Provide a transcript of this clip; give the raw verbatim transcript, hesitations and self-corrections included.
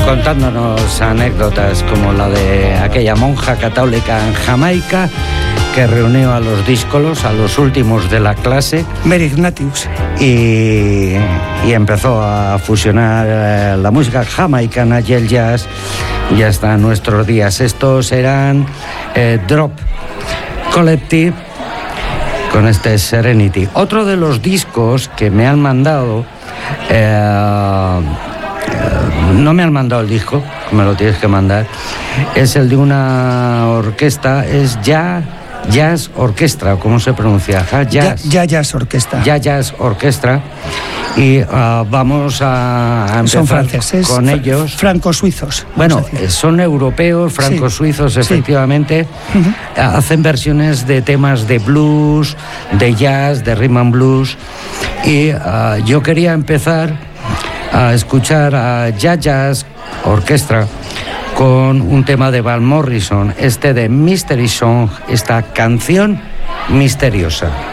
contándonos anécdotas como la de aquella monja católica en Jamaica que reunió a los díscolos, a los últimos de la clase. Mary Ignatius. Y, y empezó a fusionar eh, la música jamaicana y el jazz, y hasta nuestros días. Estos eran eh, Drop Collective con este Serenity. Otro de los discos que me han mandado, eh, eh, no me han mandado el disco, me lo tienes que mandar, es el de una orquesta, es ya Jazz Orquestra, ¿cómo se pronuncia? Ja, jazz. Ya, ya Jazz Orquestra. Ya Jazz Orquestra. Y uh, vamos a, a empezar son franceses, con fr- ellos. Franco-suizos. Bueno, son europeos, franco-suizos, sí, efectivamente. Sí. Uh-huh. Hacen versiones de temas de blues, de jazz, de rhythm and blues. Y uh, yo quería empezar a escuchar a Ya Jazz Orquestra con un tema de Van Morrison, este de Mystery Song, esta canción misteriosa.